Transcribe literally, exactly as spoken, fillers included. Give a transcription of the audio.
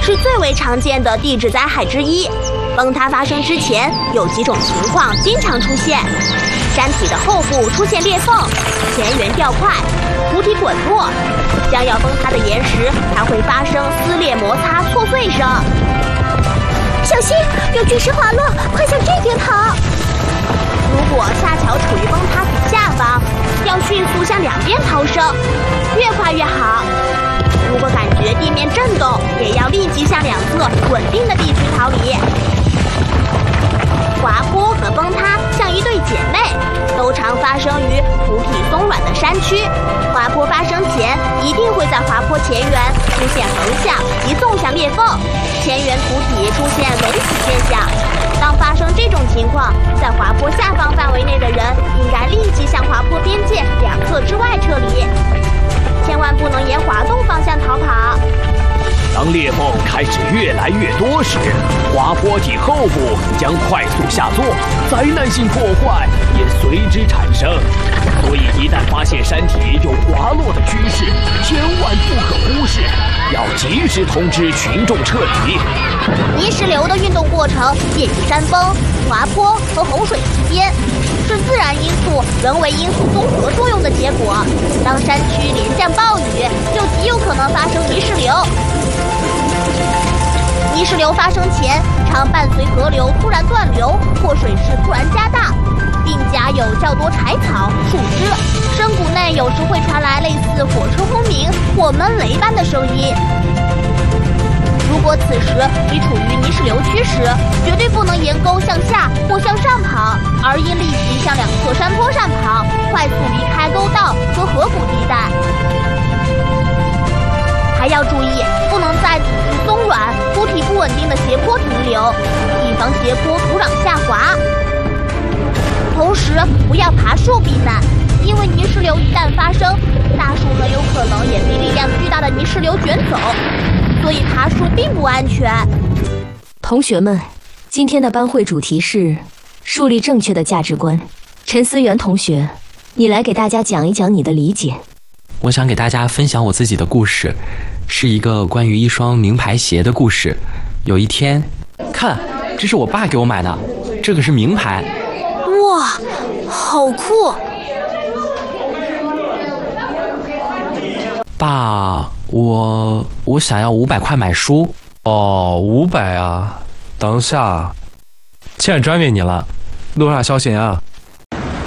是最为常见的地质灾害之一。崩塌发生之前，有几种情况经常出现：山体的后部出现裂缝，前缘掉块，土体滚落，将要崩塌的岩石还会发生撕裂、摩擦、挫碎声。 小心，有巨石滑落，快向这边跑！ 如果下桥处于崩塌体下方，要迅速向两边逃生，越快越好。如果感觉地面震动，也要立即向两侧稳定的地区逃离。滑坡和崩塌像一对姐妹，都常发生于土体松软的山区。滑坡发生前，一定会在滑坡前缘出现横向及纵向裂缝，前缘土体出现隆起现象。当发生这种情况，在滑坡下方范围内的人应该立即向滑坡边界两侧之外撤离，千万不能沿滑动方向逃跑。 当裂缝开始越来越多时，滑坡体后部将快速下挫，灾难性破坏也随之产生。所以一旦发现山体有滑落的趋势，千万不可忽视，要及时通知群众撤离。 泥石流的运动过程介于山崩、滑坡和洪水之间，是自然因素、人为因素综合作用的结果。当山区连降暴雨，就极有可能发生泥石流。泥石流发生前，常伴随河流突然断流或水势突然加大，并夹有较多柴草、树枝，深谷内有时会传来类似火车轰鸣或闷雷般的声音。如果此时你处于泥石流区时，绝对不能沿沟向下或向上跑，而应立即向两侧山坡上跑，快速离开沟道和河谷地带。还要注意，不能在土质松软、土体不稳定的斜坡停留，以防斜坡土壤下滑。同时，不要爬树避难，因为泥石流一旦发生，大树很有可能也被力量巨大的泥石流卷走，所以爬树并不安全。 同学们，今天的班会主题是树立正确的价值观。陈思源同学，你来给大家讲一讲你的理解。 我想给大家分享我自己的故事，是一个关于一双名牌鞋的故事。有一天，看，这是我爸给我买的，这个是名牌。 哇，好酷！ 爸，我我想要五百块买书。 哦，五百啊！等下，欠转给你了，多少小心啊？